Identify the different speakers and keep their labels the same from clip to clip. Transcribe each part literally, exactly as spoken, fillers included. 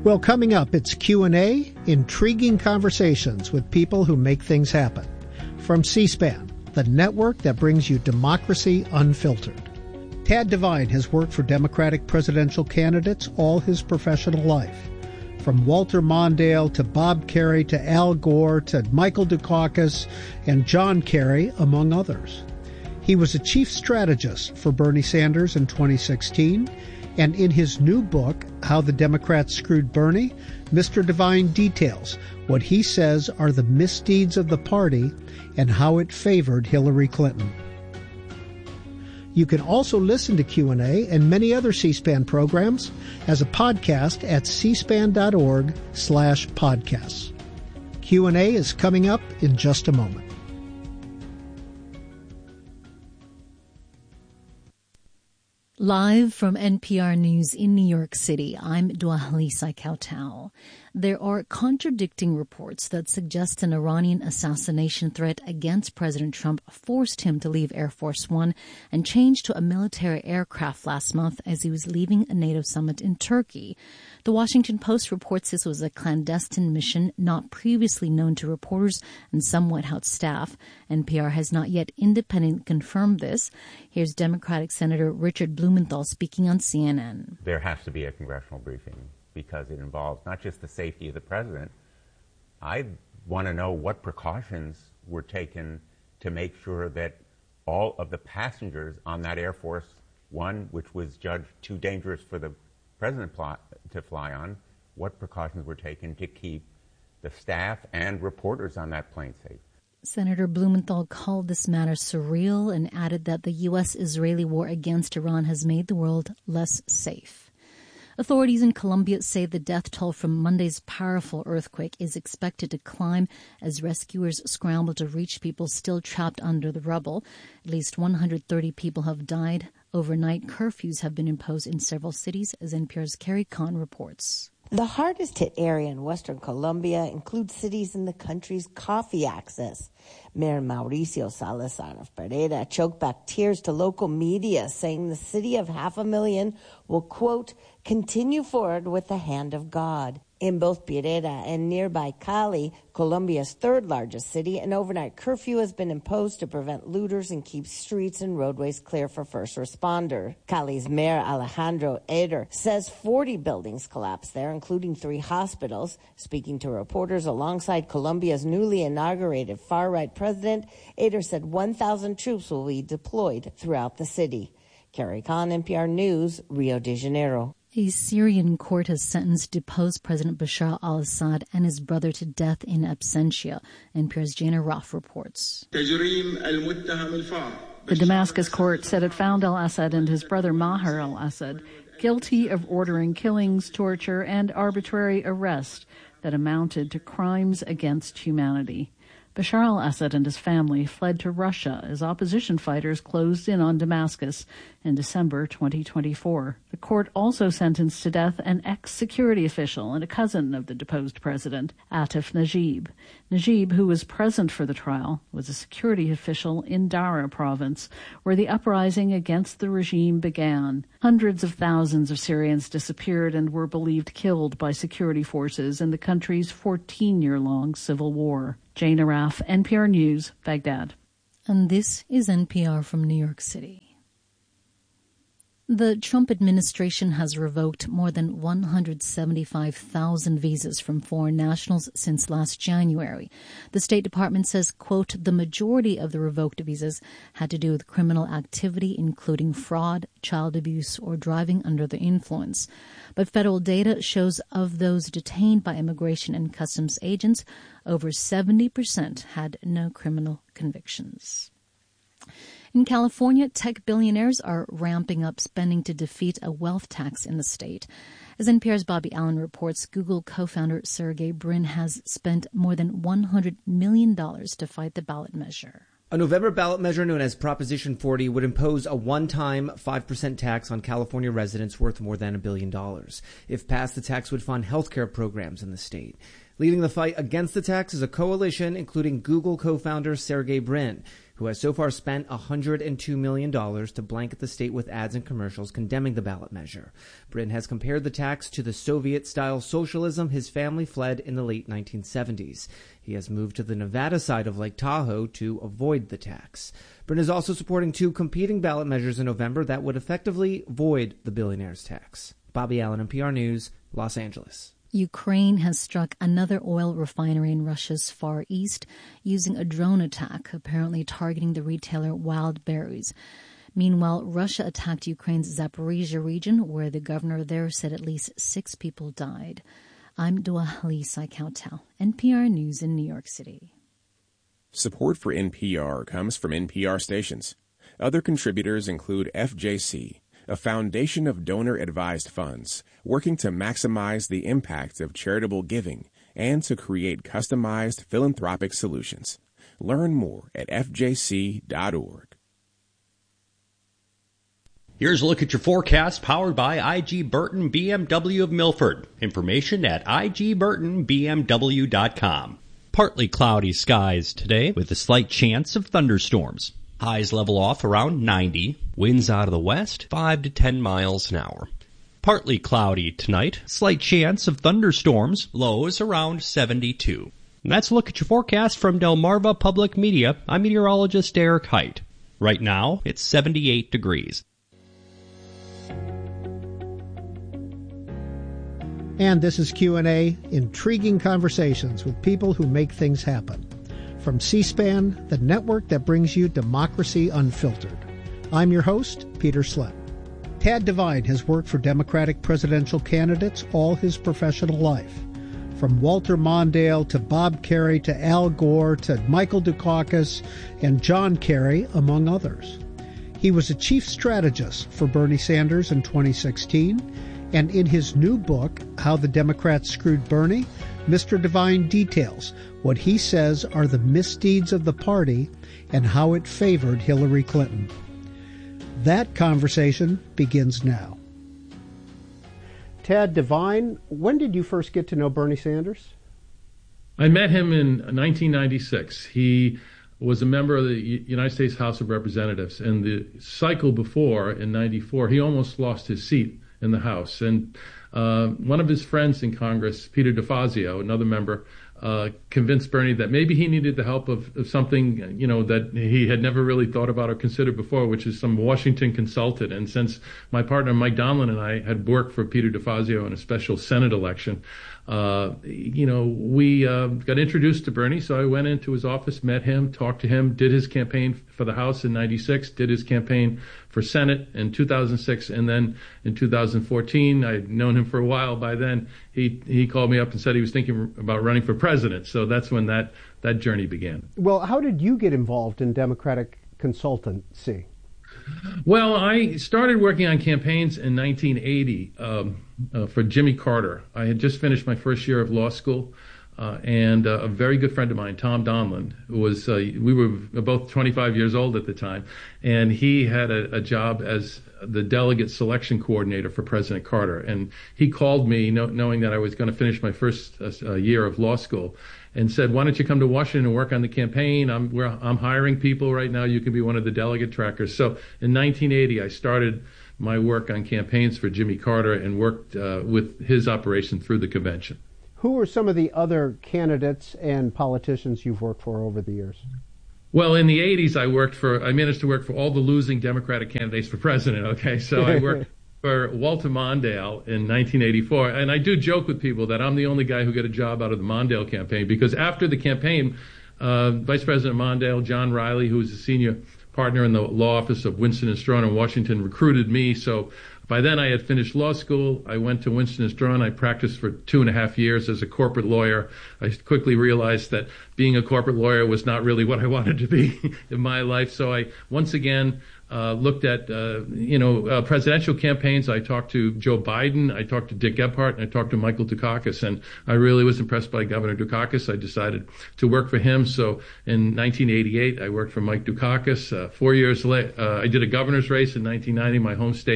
Speaker 1: Well, coming up, it's Q and A, intriguing conversations with people who make things happen. From C-SPAN, the network that brings you democracy unfiltered. Tad Devine has worked for Democratic presidential candidates all his professional life. From Walter Mondale to Bob Kerrey to Al Gore to Michael Dukakis and John Kerry, among others. He was a chief strategist for Bernie Sanders in twenty sixteen, and in his new book, How the Democrats Screwed Bernie, Mister Devine details what he says are the misdeeds of the party and how it favored Hillary Clinton. You can also listen to Q and A and many other C-SPAN programs as a podcast at cspan.org slash podcasts. Q and A is coming up in just a moment.
Speaker 2: Live from N P R News in New York City, I'm Dwalisa Kautal. There are contradicting reports that suggest an Iranian assassination threat against President Trump forced him to leave Air Force One and change to a military aircraft last month as he was leaving a NATO summit in Turkey. The Washington Post reports this was a clandestine mission not previously known to reporters and some White House staff. N P R has not yet independently confirmed this. Here's Democratic Senator Richard Blumenthal speaking on C N N.
Speaker 3: There has to be a congressional briefing because it involves not just the safety of the president. I want to know what precautions were taken to make sure that all of the passengers on that Air Force One, which was judged too dangerous for the president to fly on, what precautions were taken to keep the staff and reporters on that plane safe.
Speaker 2: Senator Blumenthal called this matter surreal and added that the U S-Israeli war against Iran has made the world less safe. Authorities in Colombia say the death toll from Monday's powerful earthquake is expected to climb as rescuers scramble to reach people still trapped under the rubble. At least one hundred thirty people have died. Overnight curfews have been imposed in several cities, as N P R's Carrie Kahn reports.
Speaker 4: The hardest hit area in western Colombia includes cities in the country's coffee access. Mayor Mauricio Salazar of Pereira choked back tears to local media, saying the city of half a million will, quote, continue forward with the hand of God. In both Pereira and nearby Cali, Colombia's third largest city, an overnight curfew has been imposed to prevent looters and keep streets and roadways clear for first responders. Cali's Mayor Alejandro Eder says forty buildings collapsed there, including three hospitals. Speaking to reporters alongside Colombia's newly inaugurated far-right president, Eder said one thousand troops will be deployed throughout the city. Carrie Kahn, N P R News, Rio de Janeiro.
Speaker 2: A Syrian court has sentenced deposed President Bashar al-Assad and his brother to death in absentia. N P R's Jana Roth reports.
Speaker 5: The Damascus court said it found al-Assad and his brother Maher al-Assad guilty of ordering killings, torture, and arbitrary arrest that amounted to crimes against humanity. Bashar al-Assad and his family fled to Russia as opposition fighters closed in on Damascus in December twenty twenty-four. The court also sentenced to death an ex-security official and a cousin of the deposed president, Atif Najib. Najib, who was present for the trial, was a security official in Dara province, where the uprising against the regime began. Hundreds of thousands of Syrians disappeared and were believed killed by security forces in the country's fourteen-year-long civil war. Jane Araf, N P R News, Baghdad.
Speaker 2: And this is N P R from New York City. The Trump administration has revoked more than one hundred seventy-five thousand visas from foreign nationals since last January. The State Department says, quote, the majority of the revoked visas had to do with criminal activity, including fraud, child abuse, or driving under the influence. But federal data shows of those detained by immigration and customs agents, over seventy percent had no criminal convictions. In California, tech billionaires are ramping up spending to defeat a wealth tax in the state. As N P R's Bobby Allen reports, Google co-founder Sergey Brin has spent more than one hundred million dollars to fight the ballot measure.
Speaker 6: A November ballot measure known as Proposition forty would impose a one-time five percent tax on California residents worth more than a billion dollars. If passed, the tax would fund health care programs in the state. Leading the fight against the tax is a coalition including Google co-founder Sergey Brin, who has so far spent one hundred two million dollars to blanket the state with ads and commercials condemning the ballot measure. Brin has compared the tax to the Soviet-style socialism his family fled in the late nineteen seventies. He has moved to the Nevada side of Lake Tahoe to avoid the tax. Brin is also supporting two competing ballot measures in November that would effectively void the billionaire's tax. Bobby Allen, N P R News, Los Angeles.
Speaker 2: Ukraine has struck another oil refinery in Russia's Far East using a drone attack, apparently targeting the retailer Wild Berries. Meanwhile, Russia attacked Ukraine's Zaporizhia region, where the governor there said at least six people died. I'm Dua Lisa Kautel, N P R News in New York City.
Speaker 7: Support for N P R comes from N P R stations. Other contributors include F J C, a foundation of donor-advised funds working to maximize the impact of charitable giving and to create customized philanthropic solutions. Learn more at f j c dot org.
Speaker 8: Here's a look at your forecast powered by I G Burton B M W of Milford. Information at i g burton b m w dot com. Partly cloudy skies today with a slight chance of thunderstorms. Highs level off around ninety. Winds out of the west, five to ten miles an hour. Partly cloudy tonight. Slight chance of thunderstorms. Lows around seventy-two. And that's a look at your forecast from Delmarva Public Media. I'm meteorologist Eric Height. Right now, it's seventy-eight degrees.
Speaker 1: And this is Q and A, intriguing conversations with people who make things happen. From C-SPAN, the network that brings you democracy unfiltered. I'm your host, Peter Slett. Tad Devine has worked for Democratic presidential candidates all his professional life. From Walter Mondale to Bob Kerrey to Al Gore to Michael Dukakis and John Kerry, among others. He was a chief strategist for Bernie Sanders in twenty sixteen, and in his new book, How the Democrats Screwed Bernie, Mister Devine details what he says are the misdeeds of the party and how it favored Hillary Clinton. That conversation begins now. Tad Devine, when did you first get to know Bernie Sanders?
Speaker 9: I met him in nineteen ninety-six. He was a member of the United States House of Representatives, and the cycle before, in ninety-four, he almost lost his seat in the House. And uh, one of his friends in Congress, Peter DeFazio, another member, uh, convinced Bernie that maybe he needed the help of, of something, you know, that he had never really thought about or considered before, which is some Washington consultant. And since my partner Mike Donlin and I had worked for Peter DeFazio in a special Senate election, uh, you know, we uh, got introduced to Bernie. So I went into his office, met him, talked to him, did his campaign for the House in ninety-six, did his campaign for Senate in two thousand six, and then in two thousand fourteen, I'd known him for a while by then, he he called me up and said he was thinking about running for president. So that's when that, that journey began.
Speaker 1: Well, how did you get involved in Democratic consultancy?
Speaker 9: Well, I started working on campaigns in nineteen eighty um, uh, for Jimmy Carter. I had just finished my first year of law school. Uh, and uh, a very good friend of mine, Tom Donlin, was, uh, we were both twenty-five years old at the time, and he had a, a job as the delegate selection coordinator for President Carter. And he called me know, knowing that I was going to finish my first uh, year of law school and said, why don't you come to Washington and work on the campaign? I'm, we're, I'm hiring people right now. You can be one of the delegate trackers. So in nineteen eighty, I started my work on campaigns for Jimmy Carter and worked uh, with his operation through the convention.
Speaker 1: Who are some of the other candidates and politicians you've worked for over the years?
Speaker 9: Well, in the eighties, I worked for, I managed to work for all the losing Democratic candidates for president, okay? So I worked for Walter Mondale in nineteen eighty-four. And I do joke with people that I'm the only guy who got a job out of the Mondale campaign, because after the campaign, uh, Vice President Mondale, John Riley, who was a senior partner in the law office of Winston and Strawn in Washington, recruited me. So by then I had finished law school. I went to Winston and Strawn. I practiced for two and a half years as a corporate lawyer. I quickly realized that being a corporate lawyer was not really what I wanted to be in my life. So I once again uh, looked at, uh, you know, uh, presidential campaigns. I talked to Joe Biden. I talked to Dick Gephardt, and I talked to Michael Dukakis. And I really was impressed by Governor Dukakis. I decided to work for him. So in nineteen eighty-eight, I worked for Mike Dukakis. Uh, four years later, uh, I did a governor's race in nineteen ninety, my home state.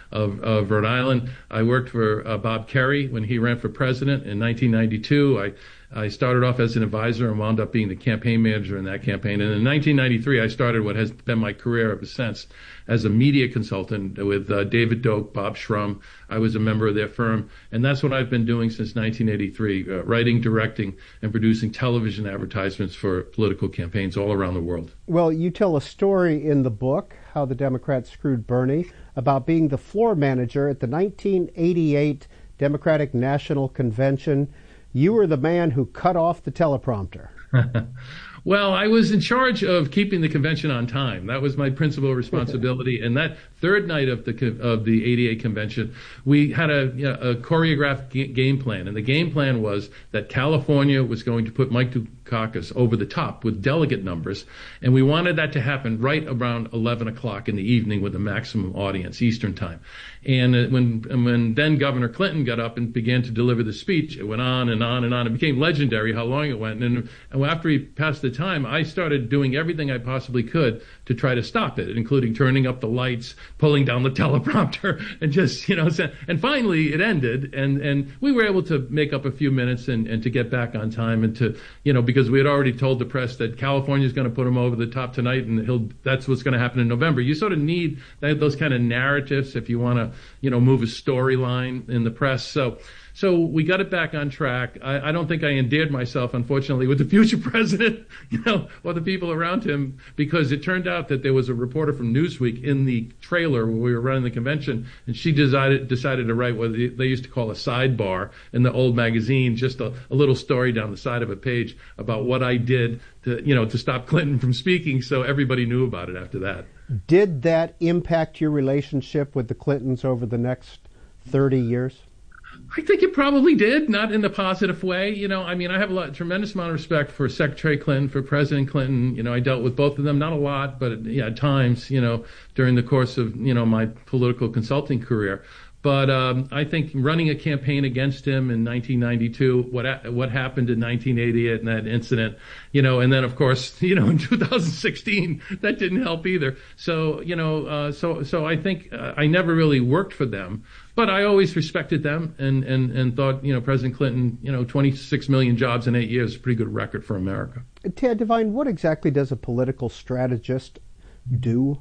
Speaker 9: of, of Rhode Island. I worked for uh, Bob Kerrey when he ran for president in nineteen ninety-two. I I started off as an advisor and wound up being the campaign manager in that campaign. And in nineteen ninety-three, I started what has been my career ever since as a media consultant with uh, David Doak, Bob Shrum. I was a member of their firm. And that's what I've been doing since nineteen eighty-three, uh, writing, directing, and producing television advertisements for political campaigns all around the world.
Speaker 1: Well, you tell a story in the book, How the Democrats Screwed Bernie, about being the floor manager at the nineteen eighty-eight Democratic National Convention. You were the man who cut off the teleprompter.
Speaker 9: Well, I was in charge of keeping the convention on time. That was my principal responsibility. And that third night of the of the eighty-eight convention, we had a, you know, a choreographed g- game plan. And the game plan was that California was going to put Mike Dukakis over the top with delegate numbers. And we wanted that to happen right around eleven o'clock in the evening with a maximum audience, Eastern time. And uh, when and when then Governor Clinton got up and began to deliver the speech, it went on and on and on. It became legendary how long it went. And, and after he passed the time, I started doing everything I possibly could to try to stop it, including turning up the lights, pulling down the teleprompter, and just, you know, and finally it ended, and, and we were able to make up a few minutes and, and to get back on time, and to, you know, because we had already told the press that California's going to put him over the top tonight, and he'll, that's what's going to happen in November. You sort of need that, those kind of narratives if you want to, you know, move a storyline in the press. So, So we got it back on track. I, I don't think I endeared myself, unfortunately, with the future president, you know, or the people around him, because it turned out that there was a reporter from Newsweek in the trailer where we were running the convention, and she decided decided to write what they used to call a sidebar in the old magazine, just a, a little story down the side of a page about what I did to, you know, to stop Clinton from speaking. So everybody knew about it after that.
Speaker 1: Did that impact your relationship with the Clintons over the next thirty years?
Speaker 9: I think it probably did, not in a positive way. You know, I mean, I have a lot, tremendous amount of respect for Secretary Clinton, for President Clinton. You know, I dealt with both of them, not a lot, but yeah, at times, you know, during the course of, you know, my political consulting career. But um, I think running a campaign against him in nineteen ninety-two, what what happened in nineteen eighty-eight and that incident, you know, and then of course, you know, in two thousand sixteen, that didn't help either. So, you know, uh, so so I think uh, I never really worked for them, but I always respected them and, and, and thought, you know, President Clinton, you know, twenty-six million jobs in eight years is a pretty good record for America.
Speaker 1: Tad Devine, what exactly does a political strategist do?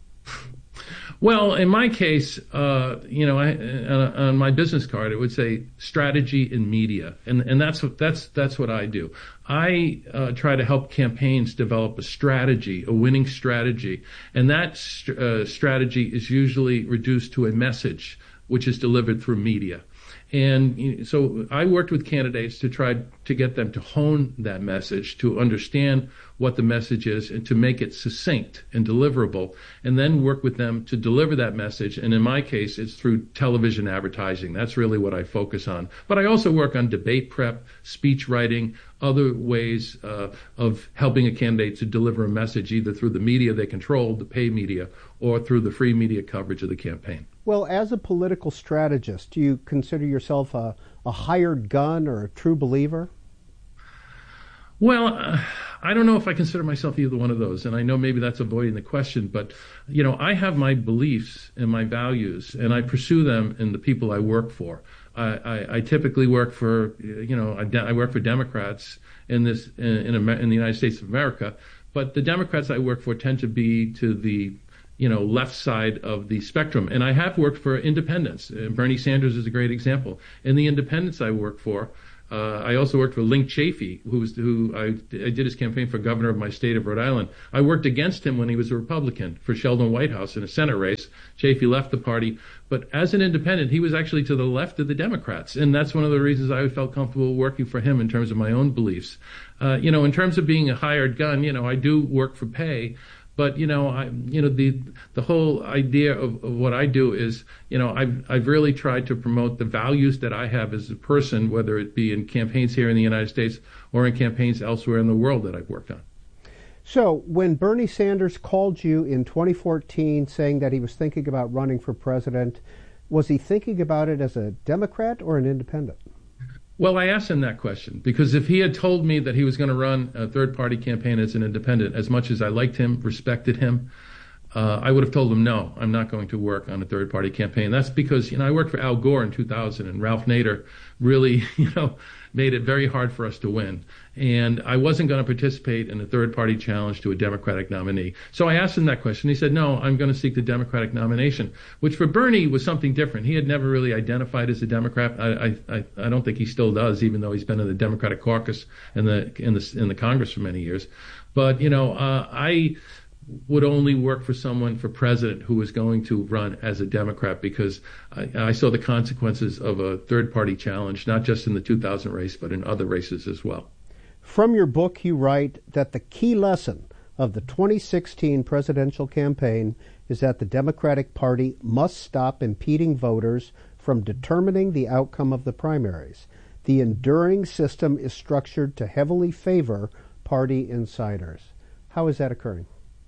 Speaker 9: Well, in my case, uh, you know, I, uh, on my business card, it would say strategy in media. And, and that's what, that's, that's what I do. I, uh, try to help campaigns develop a strategy, a winning strategy. And that, st- uh, strategy is usually reduced to a message, which is delivered through media. And so I worked with candidates to try to get them to hone that message, to understand what the message is, and to make it succinct and deliverable, and then work with them to deliver that message. And in my case, it's through television advertising. That's really what I focus on. But I also work on debate prep, speech writing, other ways uh, of helping a candidate to deliver a message, either through the media they control, the pay media, or through the free media coverage of the campaign.
Speaker 1: Well, as a political strategist, do you consider yourself a, a hired gun or a true believer?
Speaker 9: Well, uh, I don't know if I consider myself either one of those, and I know maybe that's avoiding the question, but, you know, I have my beliefs and my values, and I pursue them in the people I work for. I, I, I typically work for, you know, I, I work for Democrats in this in, in, in the United States of America, but the Democrats I work for tend to be to the you know, left side of the spectrum. And I have worked for independents. Uh, Bernie Sanders is a great example. In the independents I work for, uh, I also worked for Link Chafee, who was, who I, I did his campaign for governor of my state of Rhode Island. I worked against him when he was a Republican for Sheldon Whitehouse in a Senate race. Chafee left the party. But as an independent, he was actually to the left of the Democrats. And that's one of the reasons I felt comfortable working for him in terms of my own beliefs. Uh, you know, in terms of being a hired gun, you know, I do work for pay. But, you know, I, you know, the, the whole idea of, of what I do is, you know, I've, I've really tried to promote the values that I have as a person, whether it be in campaigns here in the United States or in campaigns elsewhere in the world that I've worked on.
Speaker 1: So when Bernie Sanders called you in twenty fourteen saying that he was thinking about running for president, was he thinking about it as a Democrat or an independent?
Speaker 9: Well, I asked him that question because if he had told me that he was going to run a third-party campaign as an independent, as much as I liked him, respected him, uh, I would have told him, no, I'm not going to work on a third-party campaign. That's because, you know, I worked for Al Gore in two thousand, and Ralph Nader really, you know, made it very hard for us to win. And I wasn't going to participate in a third-party challenge to a Democratic nominee. So I asked him that question. He said, no, I'm going to seek the Democratic nomination, which for Bernie was something different. He had never really identified as a Democrat. I, I, I don't think he still does, even though he's been in the Democratic caucus in the in the in the Congress for many years. But you know, uh, I would only work for someone for president who was going to run as a Democrat, because I, I saw the consequences of a third-party challenge, not just in the two thousand race, but in other races as well.
Speaker 1: From your book, you write that the key lesson of the twenty sixteen presidential campaign is that the Democratic Party must stop impeding voters from determining the outcome of the primaries. The enduring system is structured to heavily favor party insiders. How is that occurring?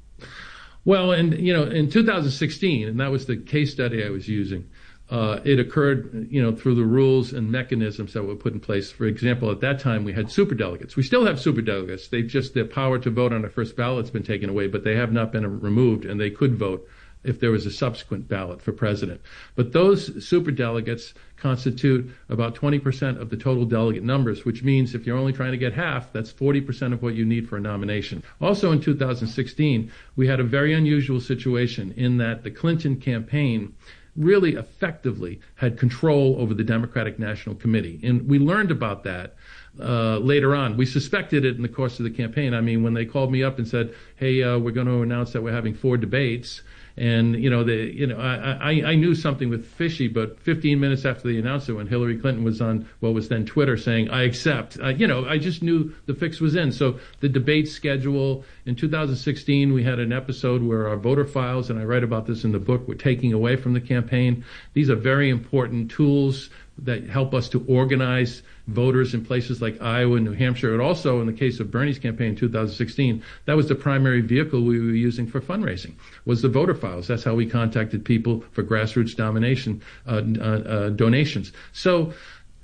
Speaker 9: Well, and you know, in two thousand sixteen, and that was the case study I was using, uh, it occurred, you know, through the rules and mechanisms that were put in place. For example, at that time we had superdelegates. We still have superdelegates. They've just, their power to vote on the first ballot has been taken away, but they have not been removed, and they could vote if there was a subsequent ballot for president. But those superdelegates constitute about twenty percent of the total delegate numbers, which means if you're only trying to get half, that's forty percent of what you need for a nomination. Also in two thousand sixteen, we had a very unusual situation in that the Clinton campaign really effectively had control over the Democratic National Committee. And we learned about that uh, later on. We suspected it in the course of the campaign. I mean, when they called me up and said, hey, uh, we're going to announce that we're having four debates, and, you know, the, you know, I, I, I knew something was fishy, but fifteen minutes after they announced it, when Hillary Clinton was on what was then Twitter saying, I accept, uh, you know, I just knew the fix was in. So the debate schedule in two thousand sixteen, we had an episode where our voter files, and I write about this in the book, were taking away from the campaign. These are very important tools that help us to organize voters in places like Iowa and New Hampshire. And also, in the case of Bernie's campaign in two thousand sixteen, that was the primary vehicle we were using for fundraising, was the voter files. That's how we contacted people for grassroots domination, uh, uh, uh, donations. So,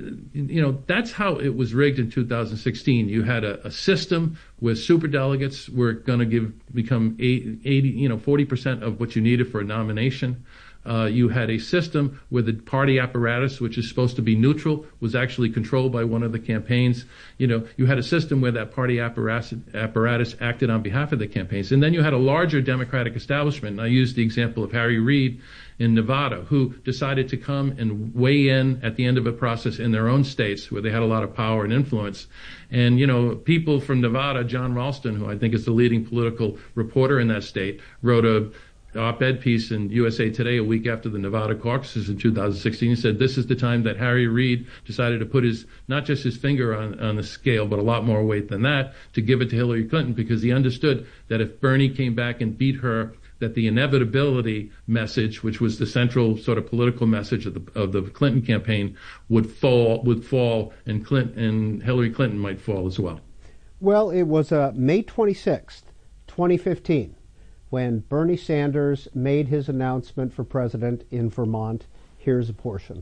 Speaker 9: you know, that's how it was rigged in two thousand sixteen. You had a, a system where superdelegates were going to give become eighty, you know, forty percent of what you needed for a nomination. Uh, you had a system where the party apparatus, which is supposed to be neutral, was actually controlled by one of the campaigns. You know, you had a system where that party apparatus, apparatus acted on behalf of the campaigns. And then you had a larger Democratic establishment. And I used the example of Harry Reid in Nevada, who decided to come and weigh in at the end of a process in their own states where they had a lot of power and influence. And, you know, people from Nevada, John Ralston, who I think is the leading political reporter in that state, wrote a op-ed piece in U S A Today a week after the Nevada caucuses in two thousand sixteen. He said this is the time that Harry Reid decided to put his, not just his finger on, on the scale, but a lot more weight than that, to give it to Hillary Clinton, because he understood that if Bernie came back and beat her, that the inevitability message, which was the central sort of political message of the of the Clinton campaign, would fall, would fall, and Clinton and Hillary Clinton might fall as well.
Speaker 1: Well, it was uh, May twenty-sixth, twenty fifteen. When Bernie Sanders made his announcement for president in Vermont. Here's a portion.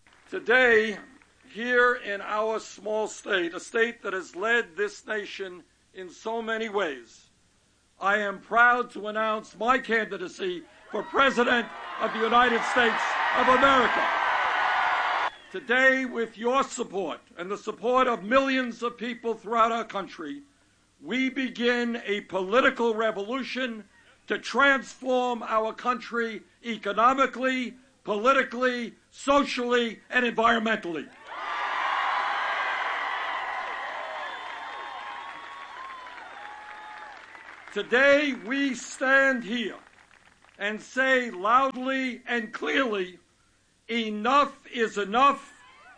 Speaker 10: Today, here in our small state, a state that has led this nation in so many ways, I am proud to announce my candidacy for President of the United States of America. Today, with your support and the support of millions of people throughout our country, we begin a political revolution to transform our country economically, politically, socially, and environmentally. Today, we stand here and say loudly and clearly, enough is enough.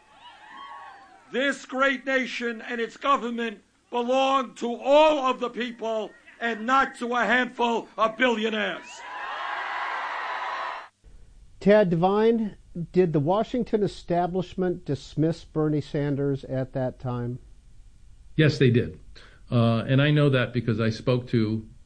Speaker 10: This great nation and its government belong to all of the people and not to a handful of billionaires.
Speaker 1: Tad Devine, did the Washington establishment dismiss Bernie Sanders at that time?
Speaker 9: Yes, they did. Uh, and I know that because I spoke to